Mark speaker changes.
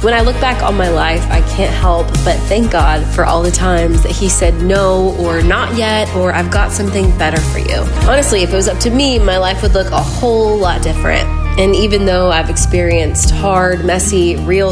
Speaker 1: When I look back on my life, I can't help but thank God for all the times that he said no, or not yet, or I've got something better for you. Honestly, if it was up to me, my life would look a whole lot different. And even though I've experienced hard, messy, real